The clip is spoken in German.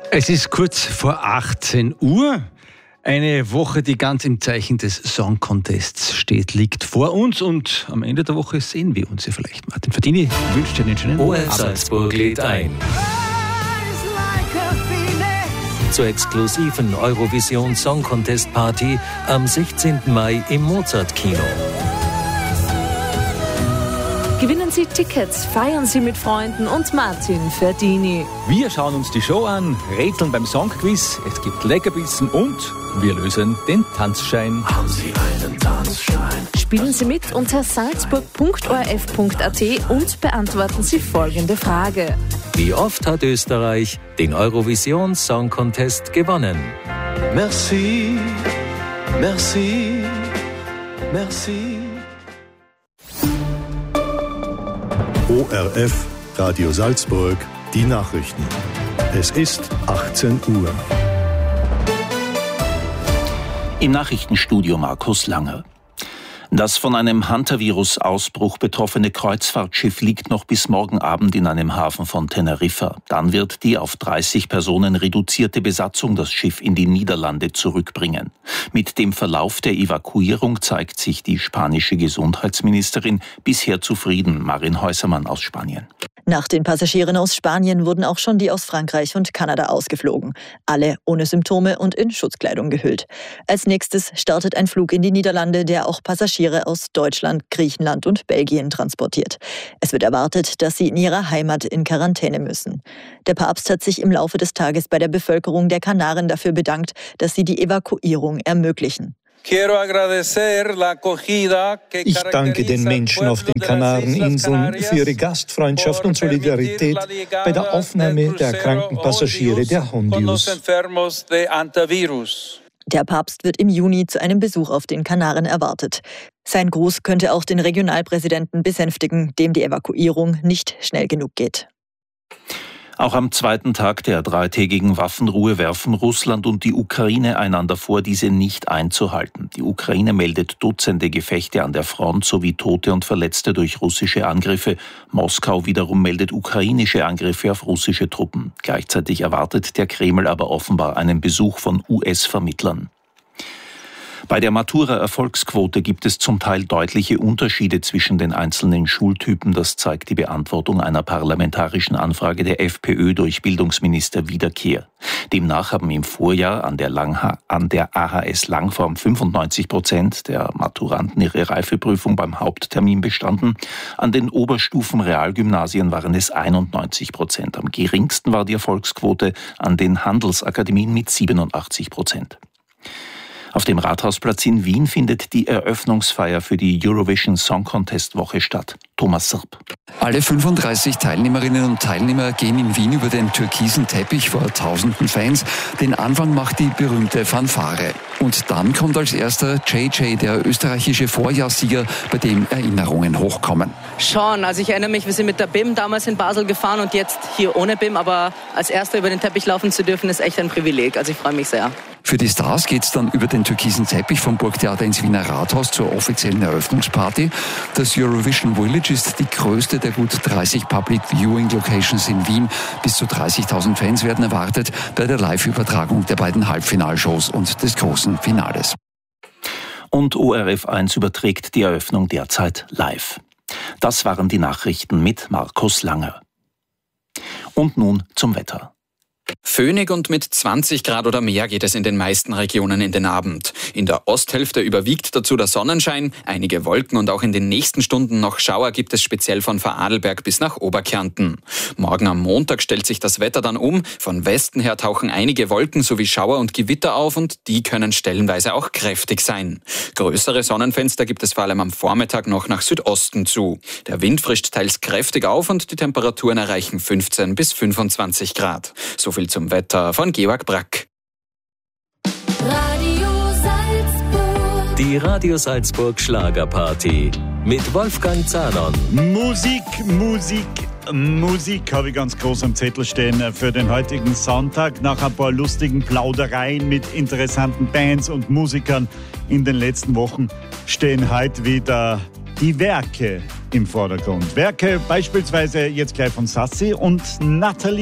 Es ist kurz vor 18 Uhr. Eine Woche, die ganz im Zeichen des Song Contests steht, liegt vor uns und am Ende der Woche sehen wir uns ja vielleicht. Martin Fadini wünscht dir einen schönen ORF Salzburg lädt ein zur exklusiven Eurovision Song Contest Party am 16. Mai im Mozart-Kino. Gewinnen Sie Tickets, feiern Sie mit Freunden und Martin Fadini. Wir schauen uns die Show an, rätseln beim Songquiz, es gibt Leckerbissen und wir lösen den Tanzschein. Haben Sie einen Tanzschein? Spielen Sie mit unter salzburg.orf.at und beantworten Sie folgende Frage. Wie oft hat Österreich den Eurovision Song Contest gewonnen? Merci, merci, merci. ORF Radio Salzburg, die Nachrichten. Es ist 18 Uhr. Im Nachrichtenstudio Markus Langer. Das von einem Hantavirus-Ausbruch betroffene Kreuzfahrtschiff liegt noch bis morgen Abend in einem Hafen von Teneriffa. Dann wird die auf 30 Personen reduzierte Besatzung das Schiff in die Niederlande zurückbringen. Mit dem Verlauf der Evakuierung zeigt sich die spanische Gesundheitsministerin bisher zufrieden. Marin Häusermann aus Spanien. Nach den Passagieren aus Spanien wurden auch schon die aus Frankreich und Kanada ausgeflogen. Alle ohne Symptome und in Schutzkleidung gehüllt. Als nächstes startet ein Flug in die Niederlande, der auch Passagiere aus Deutschland, Griechenland und Belgien transportiert. Es wird erwartet, dass sie in ihrer Heimat in Quarantäne müssen. Der Papst hat sich im Laufe des Tages bei der Bevölkerung der Kanaren dafür bedankt, dass sie die Evakuierung ermöglichen. Ich danke den Menschen auf den Kanareninseln für ihre Gastfreundschaft und Solidarität bei der Aufnahme der erkrankten Passagiere der Hondius. Der Papst wird im Juni zu einem Besuch auf den Kanaren erwartet. Sein Gruß könnte auch den Regionalpräsidenten besänftigen, dem die Evakuierung nicht schnell genug geht. Auch am zweiten Tag der dreitägigen Waffenruhe werfen Russland und die Ukraine einander vor, diese nicht einzuhalten. Die Ukraine meldet Dutzende Gefechte an der Front sowie Tote und Verletzte durch russische Angriffe. Moskau wiederum meldet ukrainische Angriffe auf russische Truppen. Gleichzeitig erwartet der Kreml aber offenbar einen Besuch von US-Vermittlern. Bei der Matura-Erfolgsquote gibt es zum Teil deutliche Unterschiede zwischen den einzelnen Schultypen. Das zeigt die Beantwortung einer parlamentarischen Anfrage der FPÖ durch Bildungsminister Wiederkehr. Demnach haben im Vorjahr an der AHS Langform 95% der Maturanten ihre Reifeprüfung beim Haupttermin bestanden. An den Oberstufen-Realgymnasien waren es 91%. Am geringsten war die Erfolgsquote an den Handelsakademien mit 87%. Auf dem Rathausplatz in Wien findet die Eröffnungsfeier für die Eurovision Song Contest Woche statt. Thomas Sirp. Alle 35 Teilnehmerinnen und Teilnehmer gehen in Wien über den türkisen Teppich vor tausenden Fans. Den Anfang macht die berühmte Fanfare. Und dann kommt als erster JJ, der österreichische Vorjahrssieger, bei dem Erinnerungen hochkommen. Schon, also ich erinnere mich, wir sind mit der BIM damals in Basel gefahren und jetzt hier ohne BIM, aber als erster über den Teppich laufen zu dürfen, ist echt ein Privileg. Also ich freue mich sehr. Für die Stars geht's dann über den türkisen Teppich vom Burgtheater ins Wiener Rathaus zur offiziellen Eröffnungsparty. Das Eurovision Village ist die größte der gut 30 Public Viewing Locations in Wien. Bis zu 30.000 Fans werden erwartet bei der Live-Übertragung der beiden Halbfinalshows und des großen Finales. Und ORF1 überträgt die Eröffnung derzeit live. Das waren die Nachrichten mit Markus Langer. Und nun zum Wetter. Föhnig und mit 20 Grad oder mehr geht es in den meisten Regionen in den Abend. In der Osthälfte überwiegt dazu der Sonnenschein, einige Wolken und auch in den nächsten Stunden noch Schauer gibt es speziell von Vorarlberg bis nach Oberkärnten. Morgen am Montag stellt sich das Wetter dann um. Von Westen her tauchen einige Wolken sowie Schauer und Gewitter auf und die können stellenweise auch kräftig sein. Größere Sonnenfenster gibt es vor allem am Vormittag noch nach Südosten zu. Der Wind frischt teils kräftig auf und die Temperaturen erreichen 15 bis 25 Grad. So viel zum Wetter von Georg Brack. Die Radio Salzburg Schlagerparty mit Wolfgang Zahnon. Musik habe ich ganz groß am Zettel stehen für den heutigen Sonntag. Nach ein paar lustigen Plaudereien mit interessanten Bands und Musikern in den letzten Wochen stehen heute wieder die Werke im Vordergrund. Werke beispielsweise jetzt gleich von Sassi und Nathalie